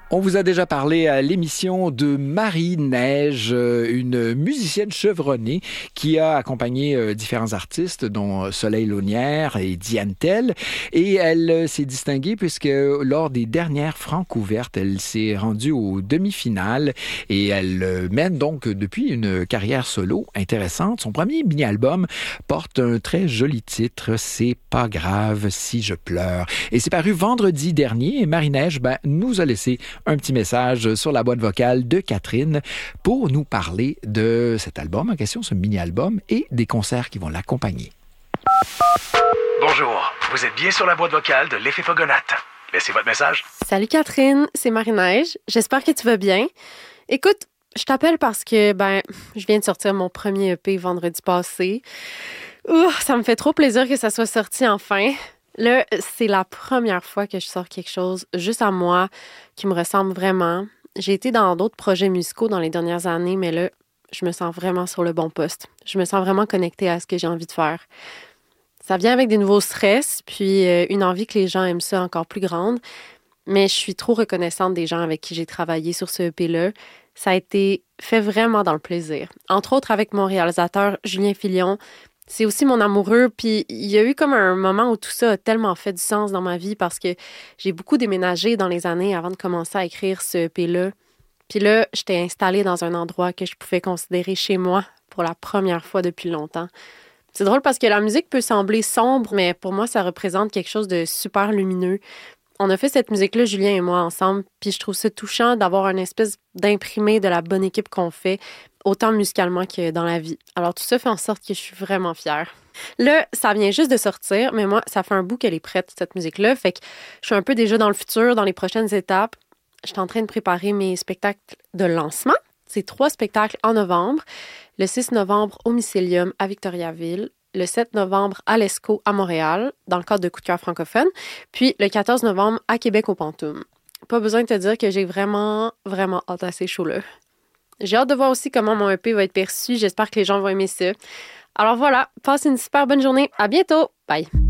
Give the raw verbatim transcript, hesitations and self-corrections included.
On vous a déjà parlé à l'émission de Marie-Neige, une musicienne chevronnée qui a accompagné différents artistes, dont Soleil Launière et Diane Tell. Et elle s'est distinguée puisque lors des dernières Francouvertes, elle s'est rendue aux demi-finales et elle mène donc depuis une carrière solo intéressante. Son premier mini-album porte un très joli titre, C'est pas grave si je pleure. Et c'est paru vendredi dernier et Marie-Neige ben, nous a laissé un petit message sur la boîte vocale de Catherine pour nous parler de cet album en question, ce mini-album, et des concerts qui vont l'accompagner. Bonjour, vous êtes bien sur la boîte vocale de l'Effet Pogonate. Laissez votre message. Salut Catherine, c'est Marie-Neige. J'espère que tu vas bien. Écoute, je t'appelle parce que, ben, je viens de sortir mon premier E P vendredi passé. Ouh, ça me fait trop plaisir que ça soit sorti enfin. Là, c'est la première fois que je sors quelque chose juste à moi, qui me ressemble vraiment. J'ai été dans d'autres projets musicaux dans les dernières années, mais là, je me sens vraiment sur le bon poste. Je me sens vraiment connectée à ce que j'ai envie de faire. Ça vient avec des nouveaux stress, puis euh, une envie que les gens aiment ça encore plus grande. Mais je suis trop reconnaissante des gens avec qui j'ai travaillé sur ce E P-là. Ça a été fait vraiment dans le plaisir. Entre autres avec mon réalisateur Julien Filion. C'est aussi mon amoureux, puis il y a eu comme un moment où tout ça a tellement fait du sens dans ma vie parce que j'ai beaucoup déménagé dans les années avant de commencer à écrire ce E P-là. Puis là, j'étais installée dans un endroit que je pouvais considérer chez moi pour la première fois depuis longtemps. C'est drôle parce que la musique peut sembler sombre, mais pour moi, ça représente quelque chose de super lumineux. On a fait cette musique-là, Julien et moi, ensemble, puis je trouve ça touchant d'avoir une espèce d'imprimé de la bonne équipe qu'on fait, autant musicalement que dans la vie. Alors tout ça fait en sorte que je suis vraiment fière. Là, ça vient juste de sortir, mais moi, ça fait un bout qu'elle est prête, cette musique-là, fait que je suis un peu déjà dans le futur, dans les prochaines étapes. Je suis en train de préparer mes spectacles de lancement. C'est trois spectacles en novembre. Le six novembre au Mycélium à Victoriaville. Le sept novembre à l'Esco à Montréal, dans le cadre de Coup de cœur francophone, puis le quatorze novembre à Québec au Pantoum. Pas besoin de te dire que j'ai vraiment, vraiment hâte à ces shows-là. J'ai hâte de voir aussi comment mon E P va être perçu. J'espère que les gens vont aimer ça. Alors voilà, passe une super bonne journée. À bientôt! Bye!